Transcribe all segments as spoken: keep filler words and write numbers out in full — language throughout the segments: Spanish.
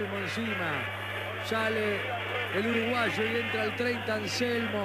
encima. Sale el uruguayo y entra el treinta, Anselmo.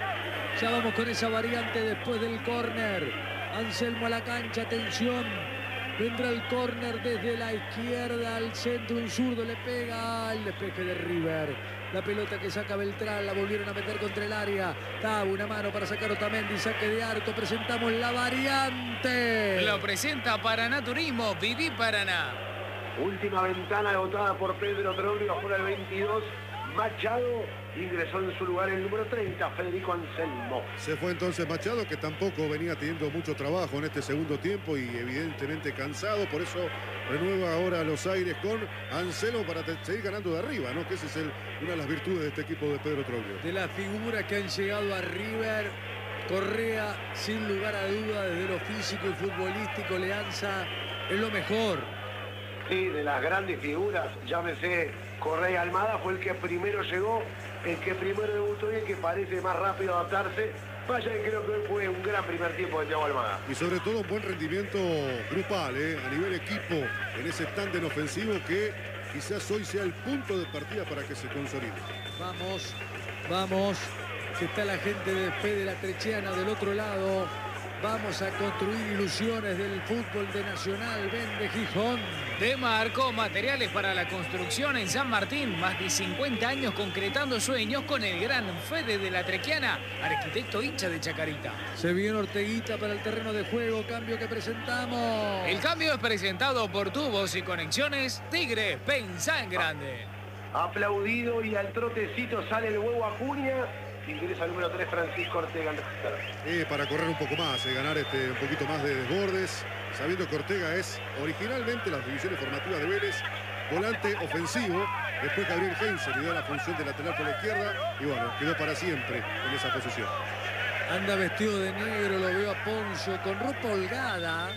Ya vamos con esa variante después del córner. Anselmo a la cancha, atención. Vendrá el córner desde la izquierda al centro, un zurdo le pega al despeje de River. La pelota que saca Beltrán, la volvieron a meter contra el área. Tabu, una mano para sacar Otamendi, saque de arco. Presentamos la variante. Lo presenta Paraná Turismo, viví Paraná. Última ventana agotada por Pedro Troglio, afuera el veintidós. Machado ingresó en su lugar el número treinta, Federico Anselmo. Se fue entonces Machado, que tampoco venía teniendo mucho trabajo en este segundo tiempo y evidentemente cansado. Por eso renueva ahora los aires con Anselmo para seguir ganando de arriba, ¿no? Que esa es el, una de las virtudes de este equipo de Pedro Troglio. De las figuras que han llegado a River, Correa, sin lugar a duda, desde lo físico y futbolístico, Leanza es lo mejor. Sí, de las grandes figuras, llámese Correa Almada, fue el que primero llegó, el que primero debutó y el que parece más rápido adaptarse. Vaya que creo que fue un gran primer tiempo de Thiago Almada. Y sobre todo un buen rendimiento grupal, ¿eh? A nivel equipo, en ese tándem ofensivo que quizás hoy sea el punto de partida para que se consolide. Vamos, vamos, que está la gente de Fede La Trechiana del otro lado. Vamos a construir ilusiones del fútbol de Nacional. Vende Gijón. De Marco, materiales para la construcción en San Martín. Más de cincuenta años concretando sueños con el gran Fede de La Trequiana, arquitecto hincha de Chacarita. Se viene Orteguita para el terreno de juego. Cambio que presentamos. El cambio es presentado por Tubos y Conexiones Tigre. Pensá en grande. Aplaudido y al trotecito sale el huevo Acuña. Ingresa el número tres, Francisco Ortega. Eh, para correr un poco más, eh, ganar este, un poquito más de desbordes, sabiendo que Ortega es originalmente las divisiones formativas de Vélez, volante ofensivo. Después Gabriel Heinze le dio la función de lateral por la izquierda y bueno, quedó para siempre en esa posición. Anda vestido de negro, lo veo a Poncio con ropa holgada.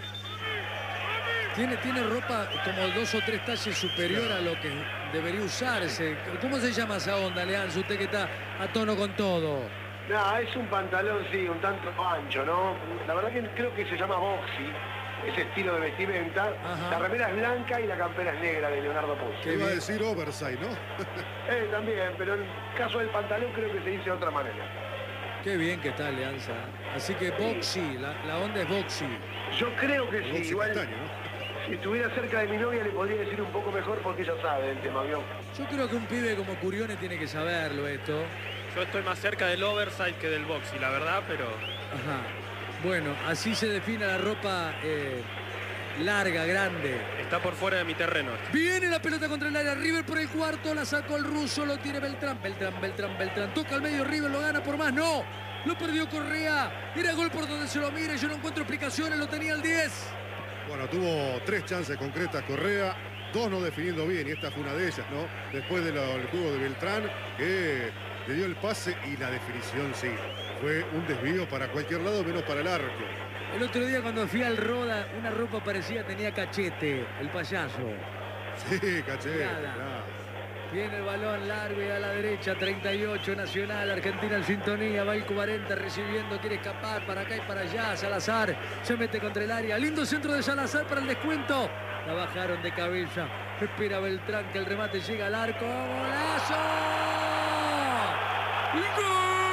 Tiene, tiene ropa como dos o tres talles superior a lo que debería usarse. ¿Cómo se llama esa onda, Leanza? Usted que está a tono con todo. No, es un pantalón, sí, un tanto ancho, ¿no? La verdad que creo que se llama boxy, ese estilo de vestimenta. Ajá. La remera es blanca y la campera es negra de Leonardo Poncio. Que iba a decir oversize, ¿no? eh, también, pero en caso del pantalón creo que se dice de otra manera. Qué bien que está Leanza. Así que boxy, la, la onda es boxy. Yo creo que sí, igual. Castaño, ¿no? Si estuviera cerca de mi novia le podría decir un poco mejor porque ella sabe del tema, ¿vio? Yo creo que un pibe como Curione tiene que saberlo esto. Yo estoy más cerca del oversize que del boxy, la verdad, pero... Ajá. Bueno, así se define la ropa eh, larga, grande. Está por fuera de mi terreno. Viene la pelota contra el área. River por el cuarto, la sacó el ruso, lo tiene Beltrán. Beltrán, Beltrán, Beltrán. Toca al medio, River lo gana por más. No, lo perdió Correa. Era gol por donde se lo mire. Yo no encuentro explicaciones, lo tenía el diez. Bueno, tuvo tres chances concretas Correa, dos no definiendo bien, y esta fue una de ellas, ¿no? Después del juego de Beltrán, que le dio el pase y la definición, sí. Fue un desvío para cualquier lado, menos para el arco. El otro día cuando fui al Roda, una ropa parecida tenía Cachete, el payaso. Sí, Cachete, claro. Viene el balón largo y a la derecha, treinta y ocho, Nacional, Argentina en sintonía, va el cuarenta recibiendo, quiere escapar para acá y para allá, Salazar se mete contra el área, lindo centro de Salazar para el descuento, la bajaron de cabeza, espera Beltrán que el remate llega al arco, ¡golazo! ¡Gol!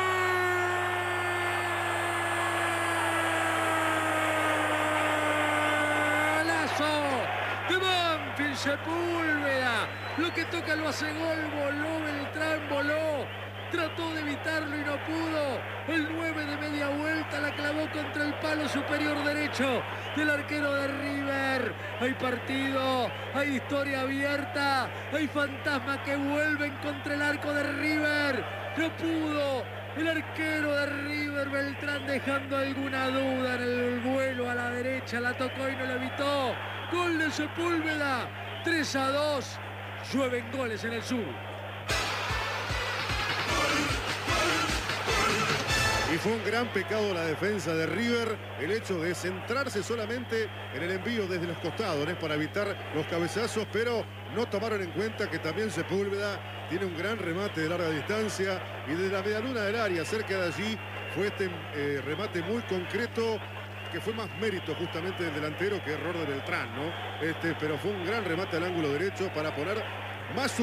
Sepúlveda, lo que toca lo hace gol, voló Beltrán, voló, trató de evitarlo y no pudo, el nueve de media vuelta la clavó contra el palo superior derecho del arquero de River. Hay partido, hay historia abierta, hay fantasmas que vuelven contra el arco de River, no pudo el arquero de River, Beltrán, dejando alguna duda en el vuelo a la derecha, la tocó y no la evitó. Gol de Sepúlveda, tres a dos, llueven goles en el sur. Y fue un gran pecado la defensa de River, el hecho de centrarse solamente en el envío desde los costados, ¿no? Para evitar los cabezazos, pero no tomaron en cuenta que también Sepúlveda tiene un gran remate de larga distancia y desde la medialuna del área, cerca de allí, fue este eh, remate muy concreto, que fue más mérito justamente del delantero que error de Beltrán, ¿no? Este, pero fue un gran remate al ángulo derecho para poner más